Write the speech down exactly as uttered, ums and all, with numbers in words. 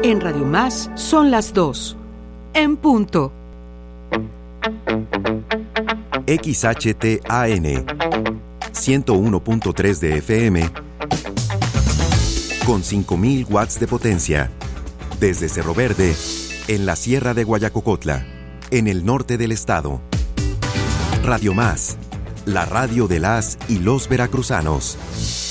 En Radio Más son las dos. En punto. X H T A N ciento uno punto tres de F M con cinco mil watts de potencia. Desde Cerro Verde, en la Sierra de Guayacocotla, en el norte del estado. Radio Más, la radio de las y los veracruzanos.